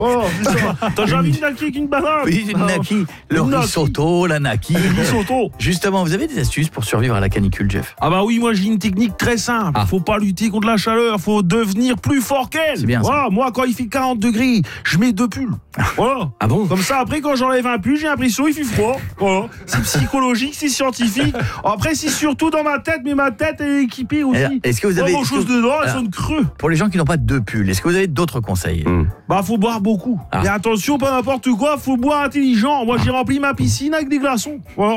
Oh, c'est ça. T'as jamais une naki avec une banane? Oui, une naki. Le risotto, la naki. Le risotto. Justement, vous avez des astuces pour survivre à la canicule, Jeff? Ah bah oui, moi j'ai une technique très simple. Faut pas lutter contre la chaleur, faut devenir plus fort qu'elle. C'est bien ça. Voilà, moi quand il fait 40 degrés, je mets 2 pulls. Voilà. Ah bon? Comme ça après quand j'enlève un pull, j'ai l'impression il fait froid. Voilà. C'est psychologique, c'est scientifique. Après c'est surtout dans ma tête, mais ma tête elle est équipée aussi. Alors, est-ce que vous avez pas grand-chose dedans, elles sont creux. Pour les gens qui n'ont pas de pulls, est-ce que vous avez d'autres conseils? Bah faut boire beaucoup. Et attention, pas n'importe quoi, faut boire intelligent. Moi j'ai rempli ma piscine avec des glaçons. Voilà.